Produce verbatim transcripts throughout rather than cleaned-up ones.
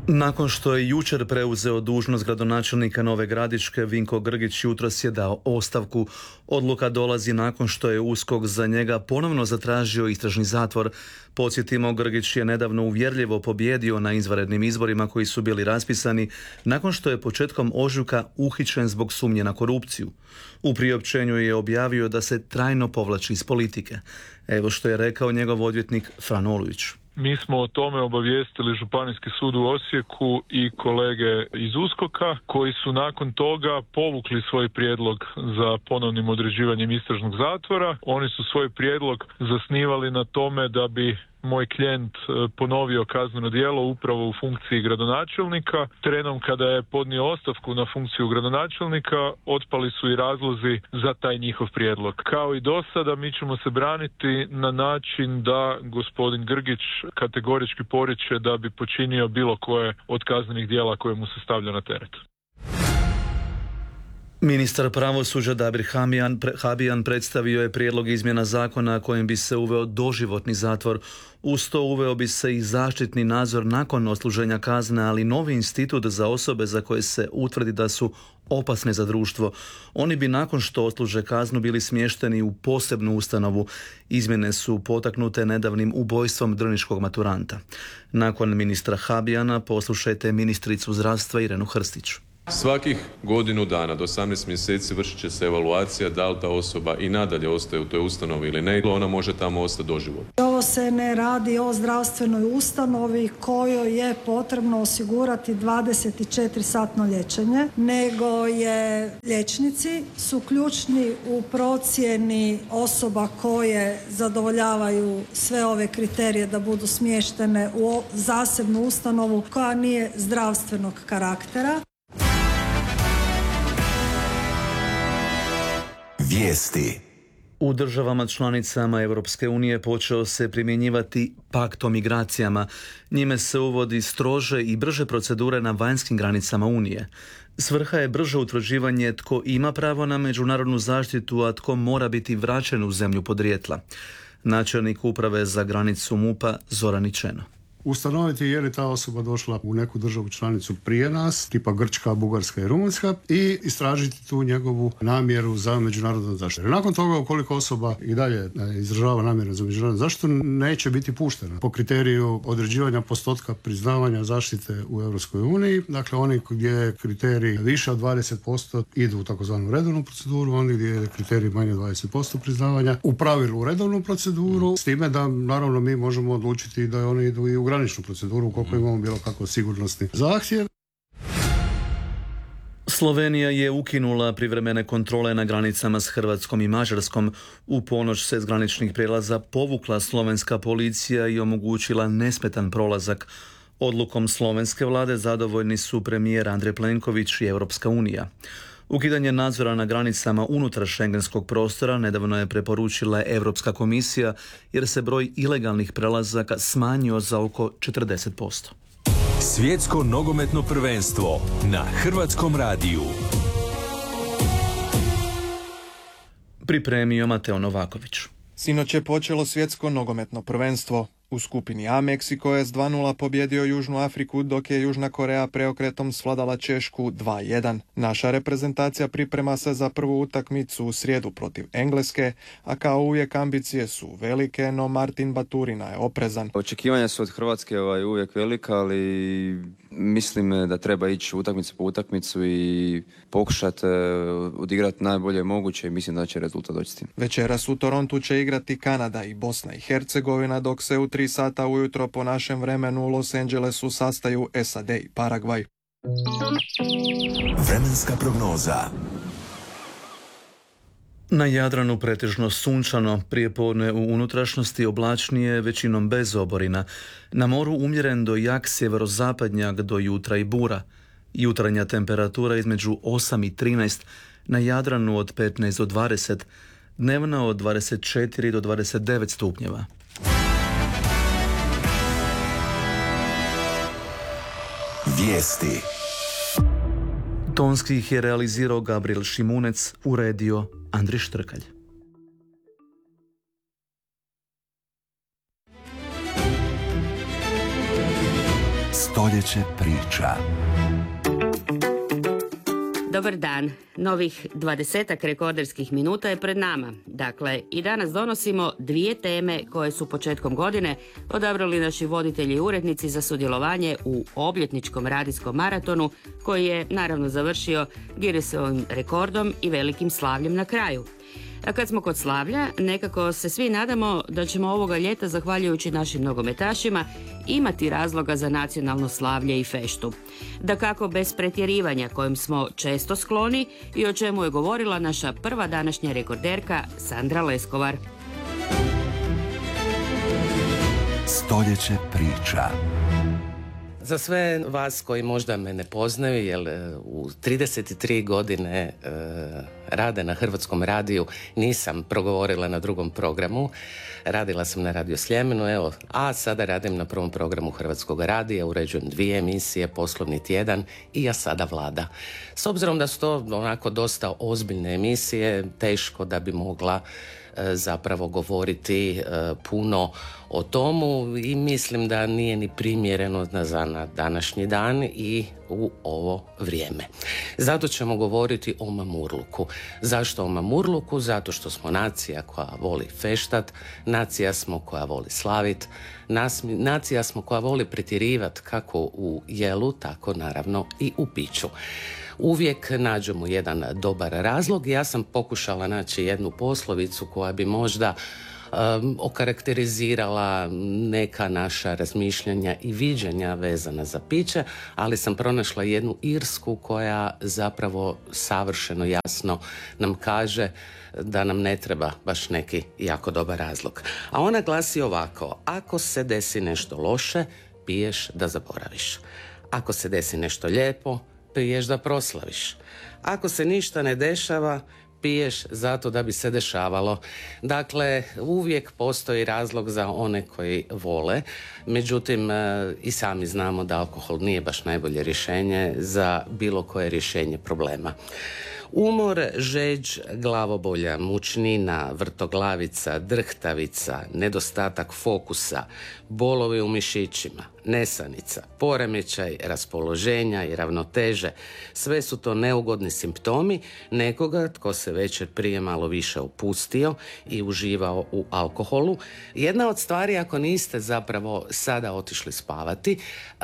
Nakon što je jučer preuzeo dužnost gradonačelnika Nove Gradiške, Vinko Grgić jutros je dao ostavku. Odluka dolazi nakon što je USKOK za njega ponovno zatražio istražni zatvor. Podsjetimo, Grgić je nedavno uvjerljivo pobijedio na izvanrednim izborima koji su bili raspisani nakon što je početkom ožujka uhićen zbog sumnje na korupciju. U priopćenju je objavio da se trajno povlači iz politike. Evo što je rekao njegov odvjetnik Fran Olujić. Mi smo o tome obavijestili Županijski sud u Osijeku i kolege iz USKOK-a koji su nakon toga povukli svoj prijedlog za ponovnim određivanjem istražnog zatvora. Oni su svoj prijedlog zasnivali na tome da bi moj klijent ponovio kazneno djelo upravo u funkciji gradonačelnika. Trenom kada je podnio ostavku na funkciju gradonačelnika, otpali su i razlozi za taj njihov prijedlog. Kao i do sada, mi ćemo se braniti na način da gospodin Grgić kategorički poriče da bi počinio bilo koje od kaznenih djela koje mu se stavlja na teret. Ministar pravosuđa Damir Habijan, pre, Habijan predstavio je prijedlog izmjena zakona kojim bi se uveo doživotni zatvor. Uz to uveo bi se i zaštitni nadzor nakon odsluženja kazne, ali novi institut za osobe za koje se utvrdi da su opasne za društvo. Oni bi nakon što odsluže kaznu bili smješteni u posebnu ustanovu. Izmjene su potaknute nedavnim ubojstvom drniškog maturanta. Nakon ministra Habijana poslušajte ministricu zdravstva Irenu Hrstić. Svakih godinu dana do osamnaest mjeseci vršit će se evaluacija da li ta osoba i nadalje ostaje u toj ustanovi ili ne, ona može tamo ostati doživotno. Ovo se ne radi o zdravstvenoj ustanovi kojoj je potrebno osigurati dvadeset četiri satno liječenje, nego je liječnici su ključni u procjeni osoba koje zadovoljavaju sve ove kriterije da budu smještene u zasebnu ustanovu koja nije zdravstvenog karaktera. Vijesti. U državama članicama Europske unije počeo se primjenjivati pakt o migracijama. Njime se uvodi strože i brže procedure na vanjskim granicama Unije. Svrha je brže utvrđivanje tko ima pravo na međunarodnu zaštitu, a tko mora biti vraćen u zemlju podrijetla. Načelnik uprave za granicu MUP-a Zoran Ičeno. Ustanoviti je li ta osoba došla u neku državu članicu prije nas, tipa Grčka, Bugarska i Rumunjska, i istražiti tu njegovu namjeru za međunarodnu zaštitu. Nakon toga, ukoliko osoba i dalje izražava namjeru za međunarodnu zaštitu, neće biti puštena po kriteriju određivanja postotka priznavanja zaštite u Europskoj uniji. Dakle, oni gdje je kriterij više od dvadeset posto idu u takozvanu redovnu proceduru, oni gdje je kriterij manje od dvadeset posto priznavanja u pravilu u redovnu proceduru, s time da naravno mi možemo odlučiti da oni idu i u graničnu proceduru ukoliko imamo bilo kako sigurnosni zahtjev. Slovenija je ukinula privremene kontrole na granicama s Hrvatskom i Mađarskom. U ponoć se s graničnih prijelaza povukla slovenska policija i omogućila nesmetan prolazak. Odlukom slovenske vlade zadovoljni su premijer Andrej Plenković i Europska unija. Ukidanje nadzora na granicama unutar šengenskog prostora nedavno je preporučila Europska komisija jer se broj ilegalnih prelazaka smanjio za oko četrdeset posto. Svjetsko nogometno prvenstvo na Hrvatskom radiju. Pripremio Mateo Novaković. Sinoć je počelo svjetsko nogometno prvenstvo. U skupini A Meksiko je s dva nula pobjedio Južnu Afriku, dok je Južna Koreja preokretom svladala Češku dva jedan. Naša reprezentacija priprema se za prvu utakmicu u srijedu protiv Engleske, a kao uvijek ambicije su velike, no Martin Baturina je oprezan. Očekivanja su od Hrvatske ovaj, uvijek velika, ali mislim da treba ići utakmicu po utakmicu i pokušati odigrati najbolje moguće i mislim da će rezultat doći s tim. Večeras u Torontu će igrati Kanada i Bosna i Hercegovina, dok se u tri sata ujutro po našem vremenu u Los Angelesu sastaju S A D i Paragvaj. Vremenska prognoza. Na Jadranu pretežno sunčano, prijepodne u unutrašnjosti oblačnije, većinom bez oborina. Na moru umjeren do jak sjeverozapadnjak do jutra i bura. Jutarnja temperatura između osam i trinaest, na Jadranu od petnaest do dvadeset, dnevna od dvadeset četiri do dvadeset devet stupnjeva. Vijesti. Tonski ih je realizirao Gabriel Šimunec, uredio Andrij Štrkalj. Stoljeće priča. Dobar dan. Novih dvadesetak rekorderskih minuta je pred nama. Dakle, i danas donosimo dvije teme koje su početkom godine odabrali naši voditelji i urednici za sudjelovanje u obljetničkom radijskom maratonu koji je naravno završio Guinnessovim rekordom i velikim slavljem na kraju. A kad smo kod slavlja, nekako se svi nadamo da ćemo ovoga ljeta, zahvaljujući našim nogometašima, imati razloga za nacionalno slavlje i feštu. Dakako bez pretjerivanja kojim smo često skloni i o čemu je govorila naša prva današnja rekorderka Sandra Leskovar. Stoljeće priča. Za sve vas koji možda me ne poznaju, jer u trideset tri godine e, rade na Hrvatskom radiju nisam progovorila na drugom programu. Radila sam na Radio Sljemenu, evo, a sada radim na prvom programu Hrvatskog radija, uređujem dvije emisije, Poslovni tjedan i Ja sada Vlada. S obzirom da su to onako dosta ozbiljne emisije, teško da bi mogla zapravo govoriti e, puno o tomu i mislim da nije ni primjereno za na današnji dan i u ovo vrijeme. Zato ćemo govoriti o mamurluku. Zašto o mamurluku? Zato što smo nacija koja voli feštat, nacija smo koja voli slavit, nas, nacija smo koja voli pretjerivat kako u jelu, tako naravno i u piću. Uvijek nađemo jedan dobar razlog. Ja sam pokušala naći jednu poslovicu koja bi možda um, okarakterizirala neka naša razmišljanja i viđenja vezana za piće, ali sam pronašla jednu irsku koja zapravo savršeno jasno nam kaže da nam ne treba baš neki jako dobar razlog. A ona glasi ovako: ako se desi nešto loše, piješ da zaboraviš. Ako se desi nešto lijepo, piješ da proslaviš. Ako se ništa ne dešava, piješ zato da bi se dešavalo. Dakle, uvijek postoji razlog za one koji vole. Međutim, i sami znamo da alkohol nije baš najbolje rješenje za bilo koje rješenje problema. Umor, žeđ, glavobolja, mučnina, vrtoglavica, drhtavica, nedostatak fokusa, bolovi u mišićima, nesanica, poremećaj raspoloženja i ravnoteže, sve su to neugodni simptomi nekoga tko se večer prije malo više opustio i uživao u alkoholu. Jedna od stvari, ako niste zapravo sada otišli spavati,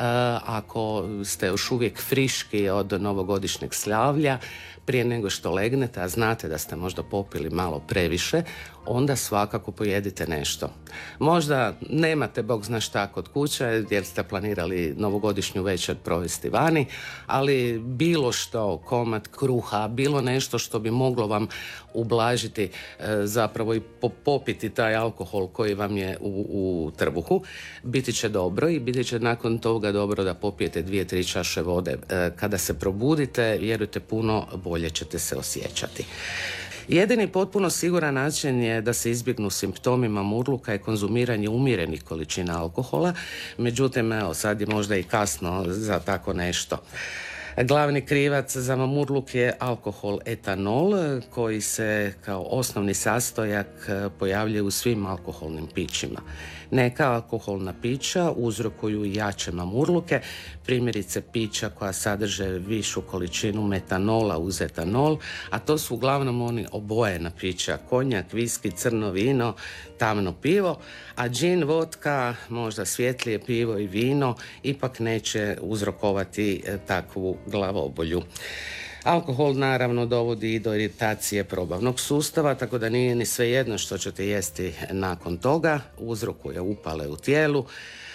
ako ste još uvijek friški od novogodišnjeg slavlja, prije nego što legnete, a znate da ste možda popili malo previše, onda svakako pojedite nešto. Možda nemate bog zna šta kod kuće jer ste planirali novogodišnju večer provesti vani, ali bilo što, komad kruha, bilo nešto što bi moglo vam ublažiti e, zapravo i popiti taj alkohol koji vam je u, u trbuhu, biti će dobro i biti će nakon toga dobro da popijete dvije, tri čaše vode. E, kada se probudite, vjerujte, puno bolje ćete se osjećati. Jedini potpuno siguran način je da se izbjegnu simptomi mamurluka je konzumiranje umjerenih količina alkohola, međutim, evo, sad je možda i kasno za tako nešto. Glavni krivac za mamurluk je alkohol etanol koji se kao osnovni sastojak pojavljuje u svim alkoholnim pićima. Neka alkoholna pića uzrokuju jače mamurluke, primjerice pića koja sadrže višu količinu metanola uz etanol, a to su uglavnom oni obojena pića, konjak, viski, crno vino, tamno pivo, a džin, vodka, možda svjetlije pivo i vino ipak neće uzrokovati takvu glavobolju. Alkohol naravno dovodi i do iritacije probavnog sustava, tako da nije ni svejedno što ćete jesti nakon toga, uzrokuje upale u tijelu,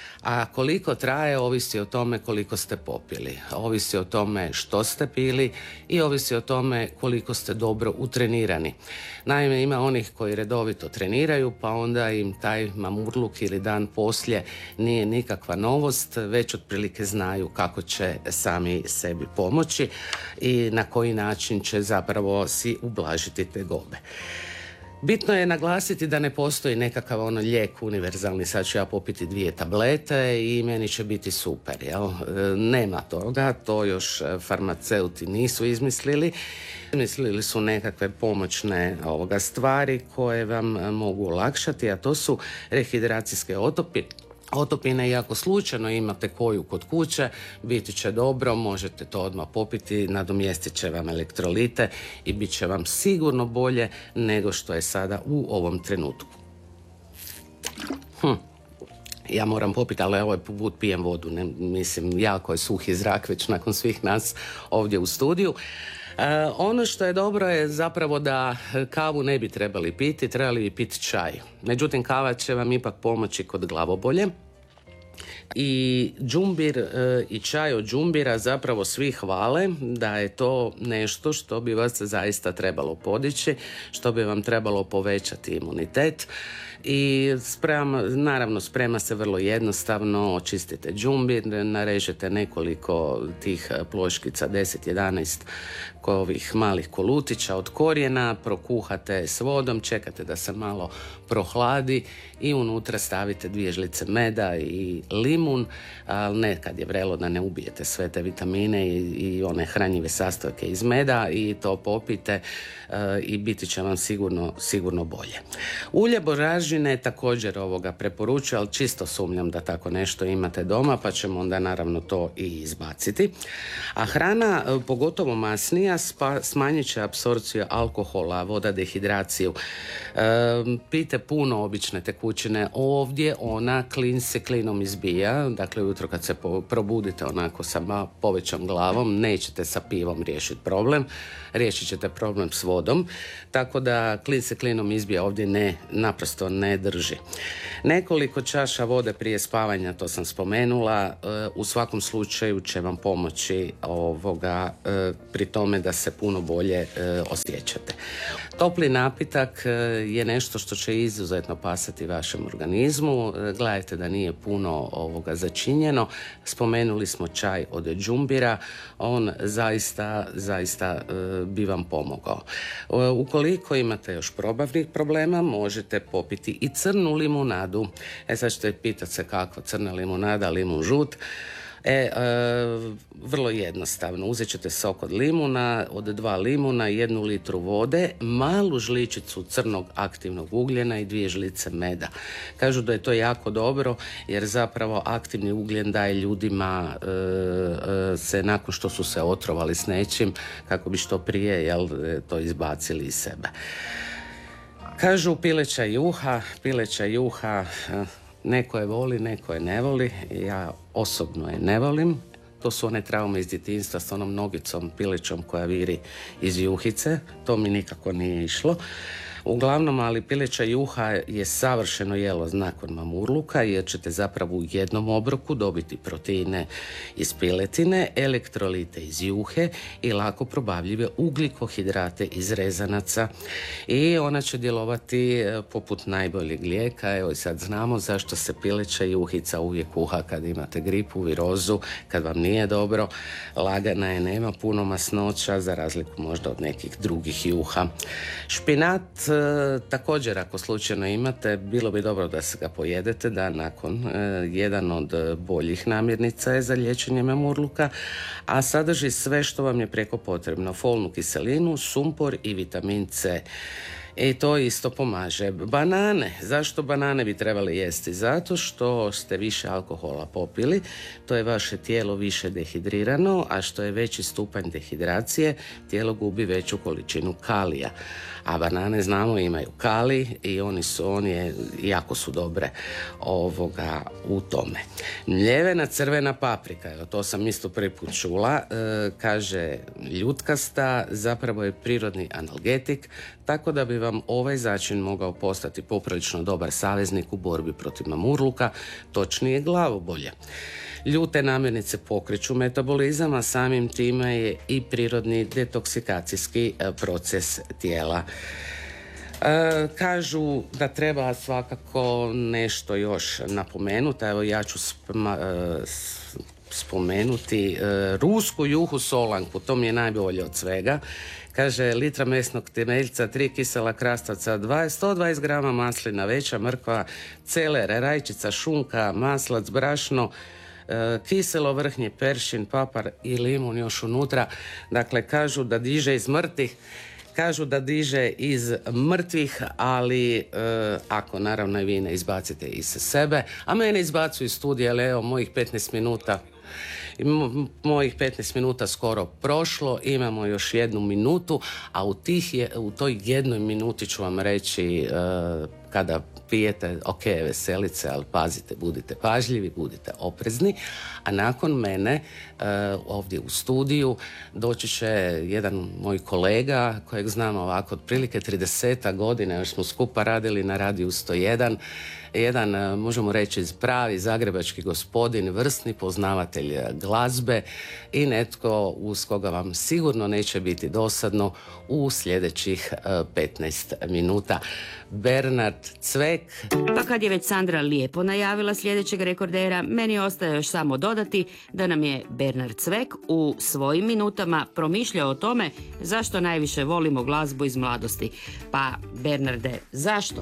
a koliko traje ovisi o tome koliko ste popili, ovisi o tome što ste pili i ovisi o tome koliko ste dobro utrenirani. Naime, ima onih koji redovito treniraju, pa onda im taj mamurluk ili dan poslije nije nikakva novost, već otprilike znaju kako će sami sebi pomoći i na koji način će zapravo si ublažiti tegobe. Bitno je naglasiti da ne postoji nekakav ono lijek univerzalni, sad ću ja popiti dvije tablete i meni će biti super, jel? Nema toga, to još farmaceuti nisu izmislili. Izmislili su nekakve pomoćne ovoga stvari koje vam mogu olakšati, a to su rehidracijske otopi otopine i ako slučajno imate koju kod kuće, biti će dobro, možete to odmah popiti, nadomjestit će vam elektrolite i bit će vam sigurno bolje nego što je sada u ovom trenutku. Hm. Ja moram popiti, ali ovaj put pijem vodu. Ne, mislim, jako je suhi zrak već nakon svih nas ovdje u studiju. E, ono što je dobro je zapravo da kavu ne bi trebali piti, trebali bi piti čaj. Međutim, kava će vam ipak pomoći kod glavobolje. I džumbir e, i čaj od džumbira zapravo svi hvale da je to nešto što bi vas zaista trebalo podići, što bi vam trebalo povećati imunitet. I sprema, naravno sprema se vrlo jednostavno, očistite džumbir, narežete nekoliko tih ploškica, deset jedanaest ovih malih kolutića od korijena, prokuhate s vodom, čekate da se malo prohladi i unutra stavite dvije žlice meda i limun, ali ne kad je vrelo da ne ubijete sve te vitamine i, i one hranjive sastojke iz meda i to popite uh, i biti će vam sigurno, sigurno bolje. Ulje božažine također ovoga preporučujem, ali čisto sumnjam da tako nešto imate doma, pa ćemo onda naravno to i izbaciti. A hrana, pogotovo masnija, spa, smanjit će apsorpciju alkohola, voda, dehidraciju. E, pijte puno obične tekućine. Ovdje ona klin se klinom izbija, dakle ujutro kad se po, probudite onako sa povećom glavom, nećete sa pivom riješiti problem, riješit ćete problem s vodom, tako da klin se klinom izbija ovdje ne, naprosto ne drži. Nekoliko čaša vode prije spavanja, to sam spomenula, u svakom slučaju će vam pomoći ovoga, pri tome da se puno bolje osjećate. Topli napitak je nešto što će izuzetno pasati vašem organizmu. Gledajte da nije puno ovoga začinjeno. Spomenuli smo čaj od džumbira. On zaista, zaista bi vam pomogao. Ukoliko imate još probavnih problema, možete popiti i crnu limunadu. E sad ćete pitati se kako crna limunada, limun žut. E, e, vrlo jednostavno. Uzet ćete sok od limuna, od dva limuna, jednu litru vode, malu žličicu crnog aktivnog ugljena i dvije žlice meda. Kažu da je to jako dobro jer zapravo aktivni ugljen daje ljudima e, e, se nakon što su se otrovali s nečim kako bi što prije jel, to izbacili iz sebe. Kažu pileća juha, pileća juha e, neko je voli, neko je ne voli. Ja osobno je ne volim. To su one traume iz djetinjstva s onom nogicom pilećom koja viri iz juhice. To mi nikako nije išlo. Uglavnom, ali pileća juha je savršeno jelo nakon mamurluka jer ćete zapravo u jednom obroku dobiti proteine iz piletine, elektrolite iz juhe i lako probavljive ugljikohidrate iz rezanaca i ona će djelovati poput najboljeg lijeka. Evo i sad znamo zašto se pileća juhica uvijek kuha kad imate gripu, virozu, kad vam nije dobro. Lagana je, nema puno masnoća za razliku možda od nekih drugih juha. Špinat također ako slučajno imate, bilo bi dobro da se ga pojedete, da nakon e, jedan od boljih namirnica je za liječenje mamurluka, a sadrži sve što vam je preko potrebno, folnu kiselinu, sumpor i vitamin C. I to isto pomaže. Banane. Zašto banane bi trebali jesti? Zato što ste više alkohola popili, to je vaše tijelo više dehidrirano, a što je veći stupanj dehidracije, tijelo gubi veću količinu kalija. A banane znamo imaju kalij i oni su, oni je, jako su dobre ovoga u tome. Mljevena crvena paprika, evo, to sam isto prvi put čula, e, kaže ljutkasta, zapravo je prirodni analgetik, tako da bi vam ovaj začin mogao postati poprilično dobar saveznik u borbi protiv mamurluka, točnije glavobolje. Ljute namirnice pokreću metabolizam, a samim time je i prirodni detoksikacijski proces tijela. E, kažu da treba svakako nešto još napomenuti, evo ja ću spma, e, spomenuti e, rusku juhu solanku, to mi je najbolje od svega. Kaže, litra mesnog temeljca, tri kisela krastavca, sto dvadeset grama maslina, veća mrkva, celer, rajčica, šunka, maslac, brašno, kiselo vrhnje, peršin, papar i limun još unutra. Dakle, kažu da diže iz mrtvih. kažu da diže iz mrtvih, ali e, ako naravno i vi ne izbacite iz sebe, a mene izbacuju iz studija, ali evo mojih petnaest minuta mojih petnaest minuta skoro prošlo, imamo još jednu minutu, a u, tih je, u toj jednoj minuti ću vam reći e, kada pijete, ok, veselice, ali pazite, budite pažljivi, budite oprezni, a nakon mene e, ovdje u studiju doći će jedan moj kolega kojeg znam ovako otprilike trideset godina, još smo skupa radili na Radiju sto jedan, jedan, možemo reći, pravi zagrebački gospodin, vrsni poznavatelj glazbe i netko uz koga vam sigurno neće biti dosadno u sljedećih petnaest minuta. Bernard Cvek. Pa kad je već Sandra lijepo najavila sljedećeg rekordera, meni ostaje još samo dodati da nam je Bernard Cvek u svojim minutama promišljao o tome zašto najviše volimo glazbu iz mladosti. Pa, Bernarde, zašto?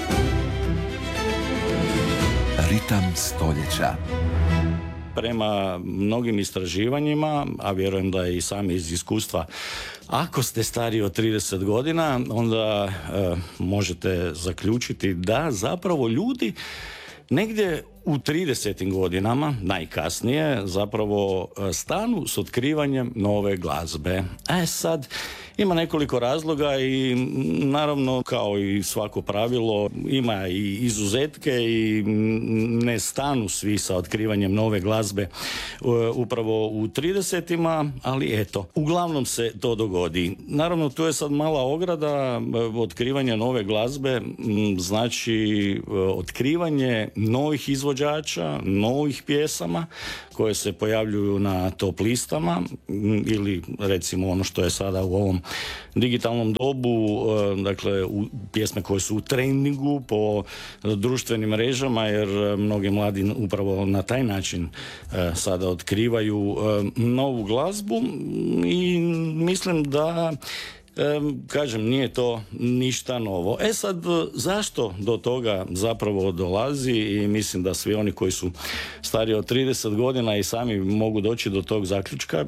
Ritam stoljeća. Prema mnogim istraživanjima, a vjerujem da i sami iz iskustva, ako ste stariji od trideset godina, onda e, možete zaključiti da zapravo ljudi negdje u tridesetim godinama, najkasnije, zapravo stanu s otkrivanjem nove glazbe. E sad, ima nekoliko razloga i naravno, kao i svako pravilo, ima i izuzetke i ne stanu svi sa otkrivanjem nove glazbe upravo u tridesetima, ali eto, uglavnom se to dogodi. Naravno, tu je sad mala ograda. Otkrivanje nove glazbe znači otkrivanje novih izvođača, novih pjesama koje se pojavljuju na top listama ili recimo ono što je sada u ovom digitalnom dobu, dakle u pjesme koje su u trendingu po društvenim mrežama, jer mnogi mladi upravo na taj način sada otkrivaju novu glazbu i mislim da kažem, nije to ništa novo. E sad, zašto do toga zapravo dolazi? I mislim da svi oni koji su stariji od trideset godina i sami mogu doći do tog zaključka,